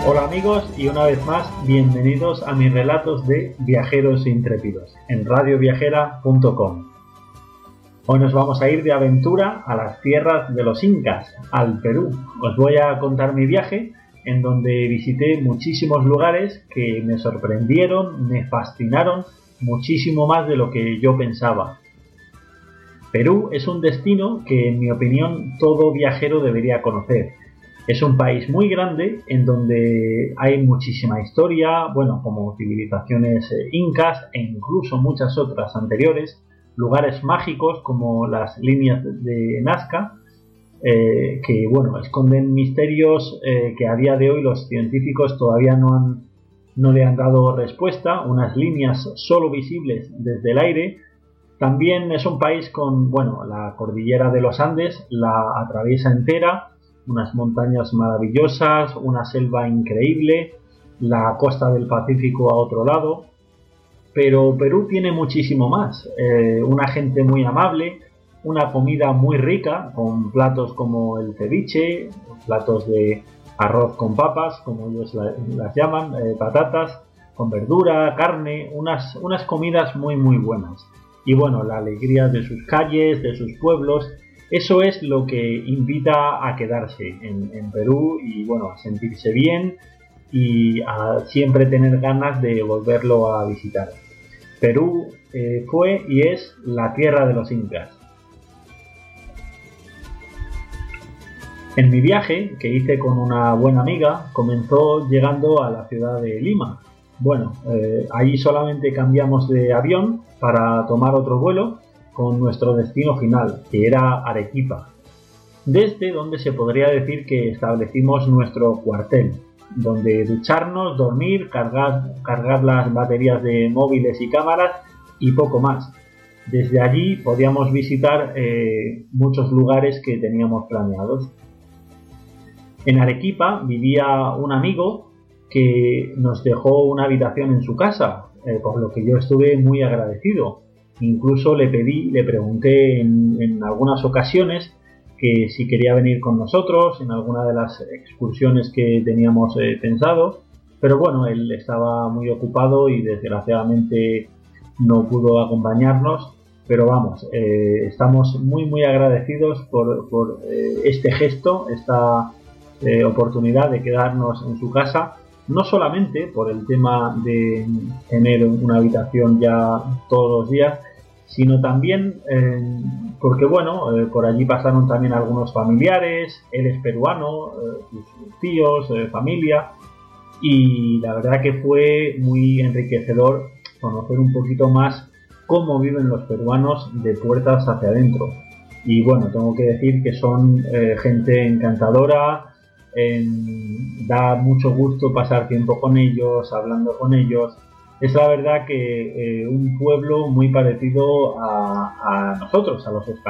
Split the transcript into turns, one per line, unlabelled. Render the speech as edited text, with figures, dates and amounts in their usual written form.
Hola amigos y una vez más bienvenidos a mis relatos de viajeros intrépidos en radioviajera.com. Hoy nos vamos a ir de aventura a las tierras de los incas, al Perú. Os voy a contar mi viaje en donde visité muchísimos lugares que me sorprendieron, me fascinaron muchísimo más de lo que yo pensaba. Perú es un destino que en mi opinión todo viajero debería conocer. Es un país muy grande en donde hay muchísima historia, como civilizaciones incas e incluso muchas otras anteriores, lugares mágicos como las líneas de Nazca, que esconden misterios que a día de hoy los científicos todavía no le han dado respuesta, unas líneas solo visibles desde el aire. También es un país con la cordillera de los Andes, la atraviesa entera, unas montañas maravillosas, una selva increíble, la costa del Pacífico a otro lado. Pero Perú tiene muchísimo más, una gente muy amable, una comida muy rica, con platos como el ceviche, platos de arroz con papas, como ellos las llaman, patatas, con verdura, carne, unas comidas muy muy buenas. Y la alegría de sus calles, de sus pueblos. Eso es lo que invita a quedarse en Perú y a sentirse bien y a siempre tener ganas de volverlo a visitar. Perú fue y es la tierra de los incas. En mi viaje, que hice con una buena amiga, comenzó llegando a la ciudad de Lima. Allí solamente cambiamos de avión para tomar otro vuelo con nuestro destino final, que era Arequipa, desde donde se podría decir que establecimos nuestro cuartel, donde ducharnos, dormir, cargar las baterías de móviles y cámaras y poco más. Desde allí podíamos visitar muchos lugares que teníamos planeados. En Arequipa vivía un amigo que nos dejó una habitación en su casa, por lo que yo estuve muy agradecido. Incluso le pregunté en algunas ocasiones que si quería venir con nosotros en alguna de las excursiones que teníamos pensado, pero él estaba muy ocupado y desgraciadamente no pudo acompañarnos, pero estamos muy muy agradecidos por este gesto, esta oportunidad de quedarnos en su casa. No solamente por el tema de tener una habitación ya todos los días, sino también porque por allí pasaron también algunos familiares, él es peruano, sus tíos, familia, y la verdad que fue muy enriquecedor conocer un poquito más cómo viven los peruanos de puertas hacia adentro. Y tengo que decir que son gente encantadora. Da mucho gusto pasar tiempo con ellos, hablando con ellos. Es la verdad que un pueblo muy parecido a nosotros, a los españoles.